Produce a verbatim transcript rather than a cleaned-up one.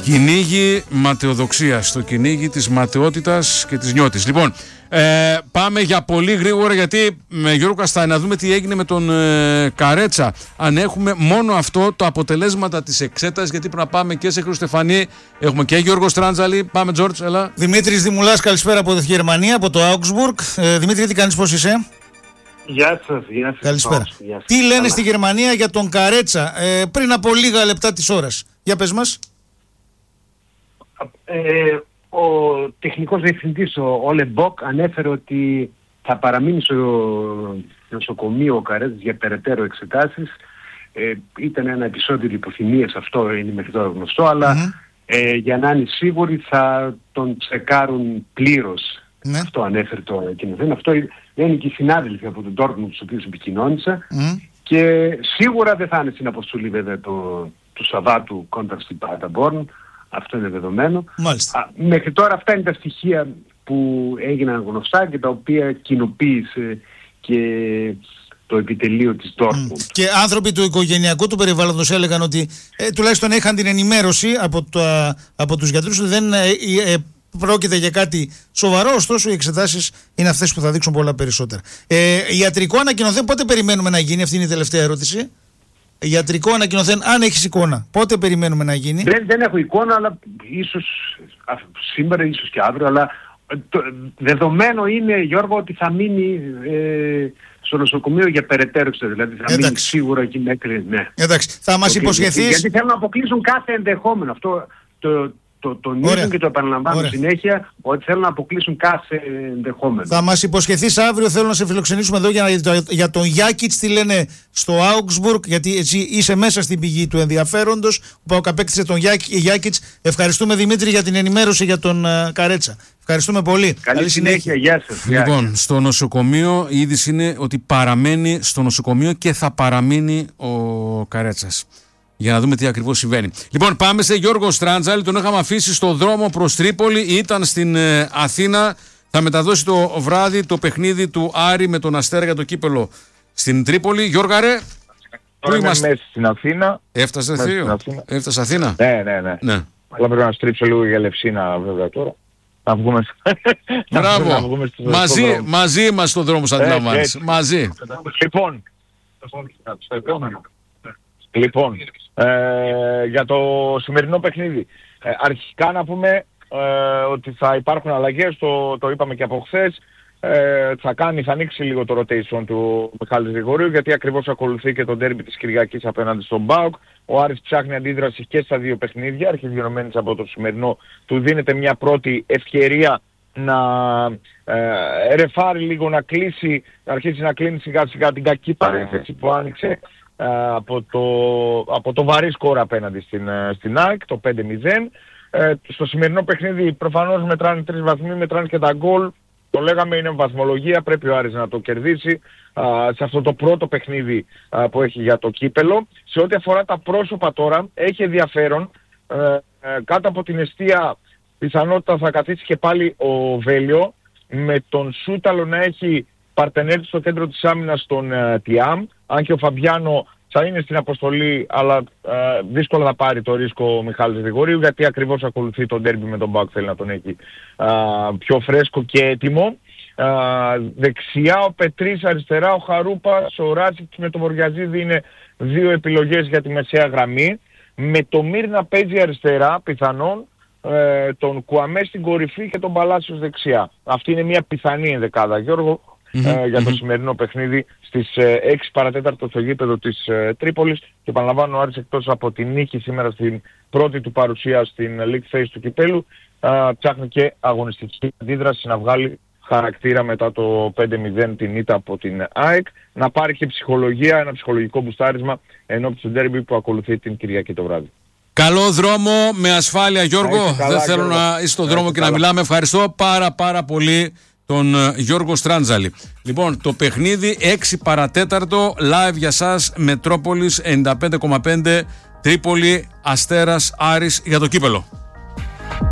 Κυνήγι ματαιοδοξίας, στο κυνήγι της ματαιότητας και της νιώτης. Λοιπόν, ε, πάμε για πολύ γρήγορα, γιατί με Γιώργο Καστάνη να δούμε τι έγινε με τον ε, Καρέτσα. Αν έχουμε μόνο αυτό, το αποτελέσματα της εξέτασης, γιατί πρέπει να πάμε και σε Χρυστεφανή. Έχουμε και Γιώργο Στράντζαλη. Πάμε, Τζόρτζ, έλα. Δημήτρης Δημουλάς, καλησπέρα από τη Γερμανία, από το Augsburg. Ε, Δημήτρη, τι κάνεις, πώς είσαι? Γεια σας, γεια σας. Καλησπέρα. Γεια σας. Τι λένε Καλά. στη Γερμανία για τον Καρέτσα ε, πριν από λίγα λεπτά της ώρας? Για πες μας. Ε, ο τεχνικός διευθυντής, ο Όλε Μποκ, ανέφερε ότι θα παραμείνει στο νοσοκομείο ο Καρέτσας για περαιτέρω εξετάσεις. Ε, ήταν ένα επεισόδιο λιποθυμίας, αυτό είναι μέχρι τώρα γνωστό, αλλά mm-hmm. ε, για να είναι σίγουροι θα τον τσεκάρουν πλήρως. Mm-hmm. Αυτό ανέφερε το κοινοβούλιο. Αυτό είναι και οι συνάδελφοι από τον Dortmund, τους οποίους επικοινώνησα. Mm-hmm. Και σίγουρα δεν θα είναι στην αποστολή βέβαια το, του Σαββάτου κόντρα στην Paderborn. Αυτό είναι δεδομένο. Α, μέχρι τώρα αυτά είναι τα στοιχεία που έγιναν γνωστά και τα οποία κοινοποίησε και το επιτελείο της Dortmund. Mm. Και άνθρωποι του οικογενειακού του περιβάλλοντος έλεγαν ότι ε, τουλάχιστον είχαν την ενημέρωση από, τα, από τους γιατρούς ότι δεν ε, ε, πρόκειται για κάτι σοβαρό, ωστόσο οι εξετάσεις είναι αυτές που θα δείξουν πολλά περισσότερα. Ε, ιατρικό ανακοινωθέν, πότε περιμένουμε να γίνει? Αυτή είναι η τελευταία ερώτηση. Ιατρικό ανακοινωθέν, αν έχεις εικόνα, πότε περιμένουμε να γίνει? Δεν, δεν έχω εικόνα, αλλά ίσως α, σήμερα, ίσως και αύριο, αλλά το, δεδομένο είναι, Γιώργο, ότι θα μείνει ε, στο νοσοκομείο για περαιτέρω εξέταση. Δηλαδή θα Εντάξει. μείνει σίγουρα εκεί μέχρι, ναι. Εντάξει, θα μας υποσχεθείς... Γιατί θέλουν να αποκλείσουν κάθε ενδεχόμενο. Αυτό το... Το τονίζουν και το επαναλαμβάνουν συνέχεια, ότι θέλουν να αποκλείσουν κάθε ενδεχόμενο. Θα μας υποσχεθείς αύριο, θέλω να σε φιλοξενήσουμε εδώ για, για τον Γιάκιτς, τι λένε στο Augsburg, γιατί εσύ είσαι μέσα στην πηγή του ενδιαφέροντος. Ο ΠΑΟΚ απέκτησε τον Γιάκιτς. Ευχαριστούμε, Δημήτρη, για την ενημέρωση για τον uh, Καρέτσα. Ευχαριστούμε πολύ. Καλή, Καλή συνέχεια. Γεια σας. Λοιπόν, στο νοσοκομείο η είδηση είναι ότι παραμένει στο νοσοκομείο και θα παραμείνει ο Καρέτσας. Για να δούμε τι ακριβώς συμβαίνει. Λοιπόν, πάμε σε Γιώργο Στράντζαλη. Τον είχαμε αφήσει στο δρόμο προς Τρίπολη. Ήταν στην ε, Αθήνα. Θα μεταδώσει το βράδυ το παιχνίδι του Άρη με τον Αστέρα για το κύπελο στην Τρίπολη. Γιώργα, ρε. Τώρα είμαι μέσα στην Αθήνα. Έφτασε Θείο. Έφτασε Αθήνα. Ναι, ναι, ναι. ναι. Αλλά πρέπει να στρίψω λίγο για Λευσίνα βέβαια τώρα. Να βγούμε, Μπράβο. να βγούμε στο, μαζί, στο μαζί μας στον δρόμο, σαν αντιλαμβάνεις. Μαζί. Λοιπόν, λοιπόν ε, για το σημερινό παιχνίδι. Ε, αρχικά να πούμε ε, ότι θα υπάρχουν αλλαγές, το, το είπαμε και από χθες. Ε, θα κάνει, θα ανοίξει λίγο το rotation του Μιχάλη Γρηγορίου, γιατί ακριβώς ακολουθεί και το ντέρμπι της Κυριακής απέναντι στον ΠΑΟΚ. Ο Άρης ψάχνει αντίδραση και στα δύο παιχνίδια, αρχιδιονωμένης από το σημερινό. Του δίνεται μια πρώτη ευκαιρία να ε, ρεφάρει λίγο, να κλείσει, να αρχίσει να κλείνει σιγά σιγά την κακή παρένθεση που άνοιξε ε, από, το, από το βαρύ σκορ απέναντι στην, στην ΑΕΚ, το πέντε μηδέν. Ε, στο σημερινό παιχνίδι προφανώς μετράνε τρεις βαθμοί, μετράνε και τα γκολ. Το λέγαμε, είναι βαθμολογία, πρέπει ο Άρης να το κερδίσει α, σε αυτό το πρώτο παιχνίδι α, που έχει για το κύπελο. Σε ό,τι αφορά τα πρόσωπα τώρα, έχει ενδιαφέρον. Ε, ε, κάτω από την εστία πιθανότητα θα καθίσει και πάλι ο Βέλιο, με τον Σούταλο να έχει παρτενέρ στο κέντρο της άμυνας τον ε, Τιάμ, αν και ο Φαμπιάνο θα είναι στην αποστολή, αλλά ε, δύσκολα θα πάρει το ρίσκο ο Μιχάλης Γρηγορίου, γιατί ακριβώς ακολουθεί τον ντέρμπι με τον ΠΑΟΚ, θέλει να τον έχει ε, πιο φρέσκο και έτοιμο. Ε, δεξιά ο Πετρής, αριστερά ο Χαρούπας, ο Ράτσικ με τον Βοριαζίδη είναι δύο επιλογές για τη μεσαία γραμμή. Με το Μύρ να παίζει αριστερά, πιθανόν, ε, τον Κουαμέ στην κορυφή και τον Παλάσιος δεξιά. Αυτή είναι μια πιθανή ενδεκάδα, Γιώργο. Mm-hmm. Ε, για το mm-hmm. σημερινό παιχνίδι στις ε, έξι παρατέταρτο στο γήπεδο της ε, Τρίπολης. Και επαναλαμβάνω, ο Άρης εκτός από την νίκη σήμερα στην πρώτη του παρουσία στην League Phase του κυπέλου, ε, ψάχνει και αγωνιστική αντίδραση να βγάλει χαρακτήρα μετά το πέντε μηδέν την ήττα από την ΑΕΚ, να πάρει και ψυχολογία, ένα ψυχολογικό μπουστάρισμα ενώπιον του ντέρμπι που ακολουθεί την Κυριακή το βράδυ. Καλό δρόμο με ασφάλεια, Γιώργο. Καλά, δεν θέλω Γιώργο. να είσαι στον δρόμο και καλά. να μιλάμε. Ευχαριστώ πάρα πάρα πολύ τον Γιώργο Στράντζαλη. Λοιπόν, το παιχνίδι έξι παρατέταρτο, live για σας, Μετρόπολης ενενήντα πέντε κόμμα πέντε, Τρίπολη, Αστέρας, Άρης για το κύπελο.